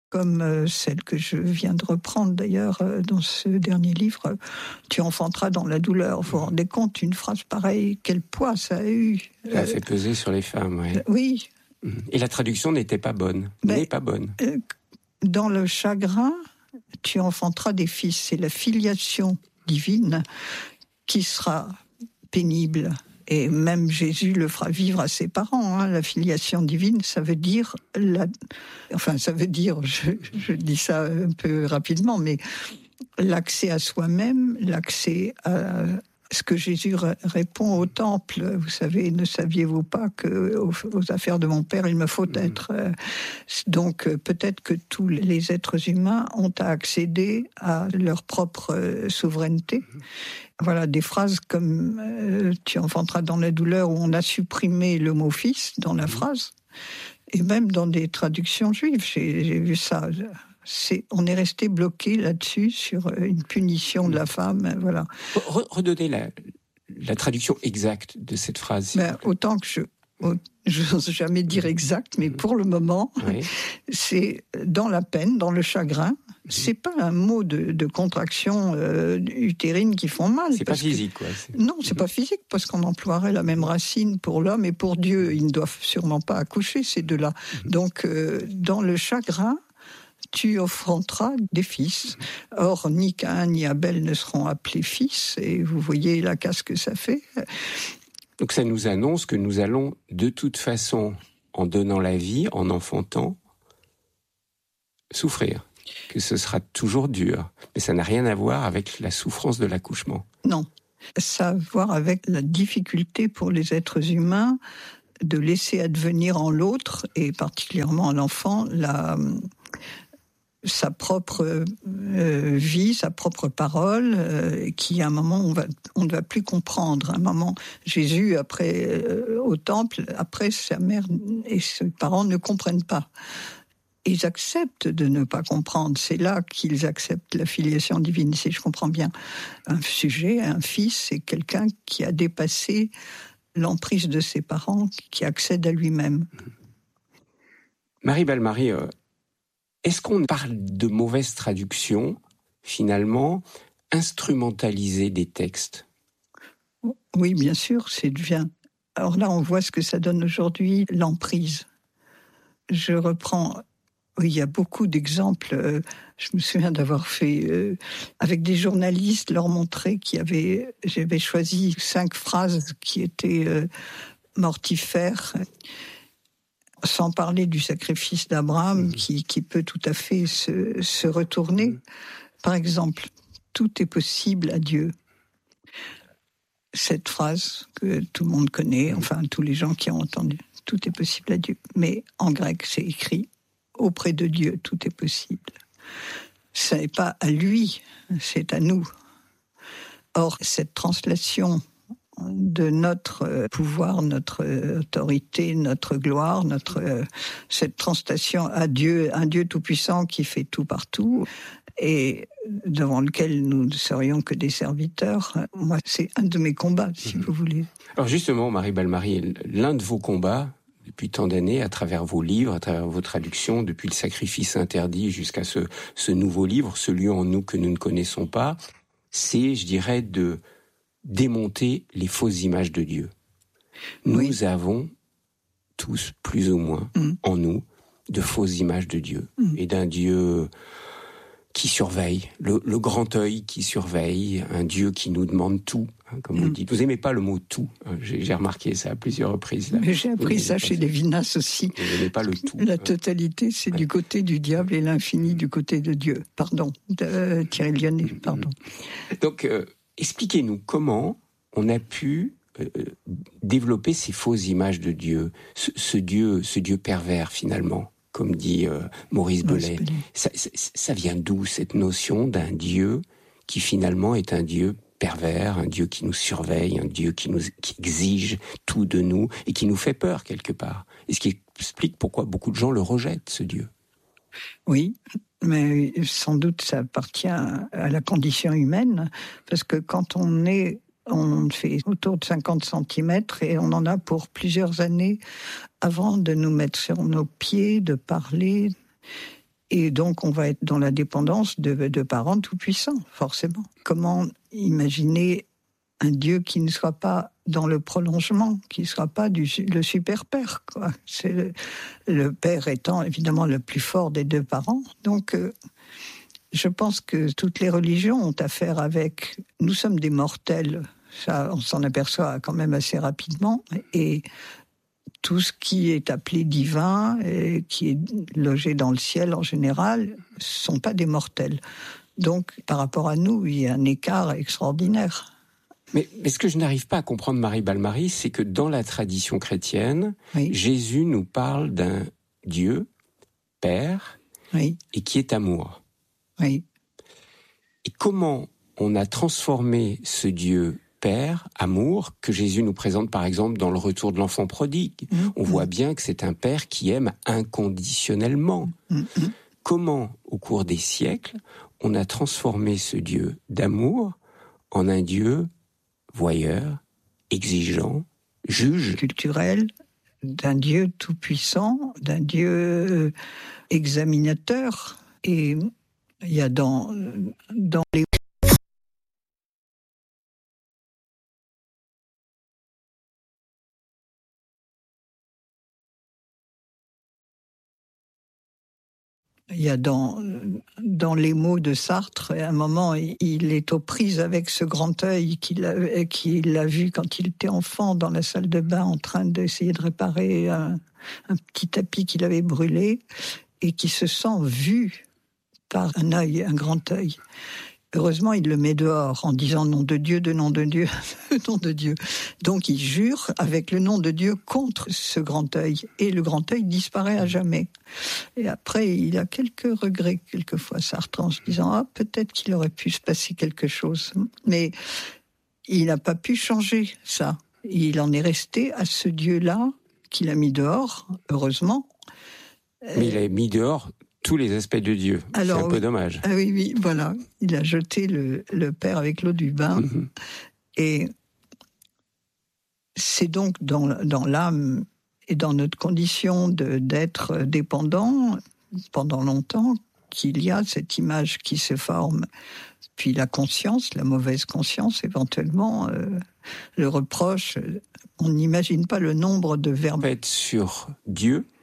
comme celle que je viens de reprendre d'ailleurs dans ce dernier livre, tu enfanteras dans la douleur. Vous vous rendez compte, une phrase pareille, quel poids ça a eu. Ça a fait peser sur les femmes, oui. Oui. Et la traduction n'était pas bonne, n'est pas bonne. Dans le chagrin, tu enfanteras des fils. C'est la filiation divine qui sera pénible. Et même Jésus le fera vivre à ses parents. La filiation divine, ça veut dire... je dis ça un peu rapidement, mais l'accès à soi-même, l'accès à ce que Jésus répond au temple. Vous savez, ne saviez-vous pas qu'aux affaires de mon Père, il me faut être... Donc, peut-être que tous les êtres humains ont à accéder à leur propre souveraineté. Voilà, des phrases comme tu enfanteras dans la douleur, où on a supprimé le mot fils dans la phrase, et même dans des traductions juives, j'ai vu ça. On est resté bloqué là-dessus sur une punition de la femme, voilà. Redonnez la traduction exacte de cette phrase. Autant que je n'ose jamais dire exact, mais pour le moment, oui. C'est dans la peine, dans le chagrin. C'est pas un mot de contraction utérine qui font mal. C'est pas physique, quoi. Non, c'est pas physique, parce qu'on emploierait la même racine pour l'homme et pour Dieu. Ils ne doivent sûrement pas accoucher, ces deux-là. Donc, dans le chagrin, tu enfanteras des fils. Or, ni Caïn ni Abel ne seront appelés fils, et vous voyez la casse que ça fait. Donc ça nous annonce que nous allons, de toute façon, en donnant la vie, en enfantant, souffrir. Que ce sera toujours dur. Mais ça n'a rien à voir avec la souffrance de l'accouchement. Non. Ça a à voir avec la difficulté pour les êtres humains de laisser advenir en l'autre, et particulièrement en l'enfant, sa propre vie, sa propre parole, qui à un moment on ne va plus comprendre. À un moment, Jésus, après au temple, après sa mère et ses parents ne comprennent pas. Ils acceptent de ne pas comprendre. C'est là qu'ils acceptent la filiation divine, si je comprends bien. Un sujet, un fils, c'est quelqu'un qui a dépassé l'emprise de ses parents, qui accède à lui-même. Marie Balmary, est-ce qu'on parle de mauvaise traduction, finalement, instrumentaliser des textes ? Oui, bien sûr, c'est devient. Alors là, on voit ce que ça donne aujourd'hui, l'emprise. Je reprends. Oui, il y a beaucoup d'exemples. Je me souviens d'avoir fait, avec des journalistes, leur montrer j'avais choisi 5 phrases qui étaient mortifères, sans parler du sacrifice d'Abraham, qui peut tout à fait se retourner. Par exemple, tout est possible à Dieu. Cette phrase que tout le monde connaît, enfin tous les gens qui ont entendu, tout est possible à Dieu. Mais en grec, c'est écrit, auprès de Dieu, tout est possible. Ce n'est pas à lui, c'est à nous. Or, cette translation de notre pouvoir, notre autorité, notre gloire, cette translation à Dieu, un Dieu tout-puissant qui fait tout partout, et devant lequel nous ne serions que des serviteurs. Moi, c'est un de mes combats, si vous voulez. Alors justement, Marie Balmary, l'un de vos combats, depuis tant d'années, à travers vos livres, à travers vos traductions, depuis le sacrifice interdit jusqu'à ce nouveau livre, ce lieu en nous que nous ne connaissons pas, c'est, je dirais, de démonter les fausses images de Dieu. Nous avons tous, plus ou moins, en nous, de fausses images de Dieu. Et d'un Dieu qui surveille, le grand œil qui surveille, un Dieu qui nous demande tout, comme vous dites. Vous n'aimez pas le mot « tout », j'ai remarqué ça à plusieurs reprises. Là. Mais j'ai appris ça chez Lévinas aussi. Vous n'aimez pas le tout. La totalité, c'est du côté du diable et l'infini du côté de Dieu. Pardon, de Thierry Lyonnais, pardon. Donc, expliquez-nous comment on a pu développer ces fausses images de Dieu, ce Dieu pervers finalement, comme dit Maurice Belay. Ça vient d'où cette notion d'un Dieu qui finalement est un Dieu pervers, un Dieu qui nous surveille, un Dieu qui exige tout de nous et qui nous fait peur quelque part. Et ce qui explique pourquoi beaucoup de gens le rejettent, ce Dieu. Oui, mais sans doute ça appartient à la condition humaine, parce que quand on fait autour de 50 cm et on en a pour plusieurs années avant de nous mettre sur nos pieds, de parler. Et donc, on va être dans la dépendance de parents tout-puissants, forcément. Comment imaginer un Dieu qui ne soit pas dans le prolongement, qui ne soit pas le super-père, quoi. C'est le père étant évidemment le plus fort des deux parents. Donc, je pense que toutes les religions ont affaire avec... Nous sommes des mortels, ça, on s'en aperçoit quand même assez rapidement, et tout ce qui est appelé divin, et qui est logé dans le ciel en général, ne sont pas des mortels. Donc, par rapport à nous, il y a un écart extraordinaire. Mais ce que je n'arrive pas à comprendre, Marie Balmary, c'est que dans la tradition chrétienne, oui, Jésus nous parle d'un Dieu, Père, oui, et qui est amour. Oui. Et comment on a transformé ce Dieu Père, amour, que Jésus nous présente par exemple dans le retour de l'enfant prodigue. On voit bien que c'est un Père qui aime inconditionnellement. Comment, au cours des siècles, on a transformé ce Dieu d'amour en un Dieu voyeur, exigeant, juge. Culturel, d'un Dieu tout-puissant, d'un Dieu examinateur. Et il y a dans les... Il y a dans les mots de Sartre, à un moment, il est aux prises avec ce grand œil qu'il a vu quand il était enfant dans la salle de bain en train d'essayer de réparer un petit tapis qu'il avait brûlé et qui se sent vu par un œil, un grand œil. Heureusement, il le met dehors en disant nom de Dieu, nom de Dieu. Donc il jure avec le nom de Dieu contre ce grand œil. Et le grand œil disparaît à jamais. Et après, il a quelques regrets, quelquefois, Sartre, en se disant peut-être qu'il aurait pu se passer quelque chose. Mais il n'a pas pu changer ça. Il en est resté à ce Dieu-là qu'il a mis dehors, heureusement. Mais il a mis dehors tous les aspects de Dieu. Alors, c'est un peu dommage. Ah oui, voilà. Il a jeté le Père avec l'eau du bain. Et c'est donc dans l'âme et dans notre condition d'être dépendant pendant longtemps qu'il y a cette image qui se forme. Puis la conscience, la mauvaise conscience, éventuellement, le reproche. On n'imagine pas le nombre de verbes. Être sur Dieu,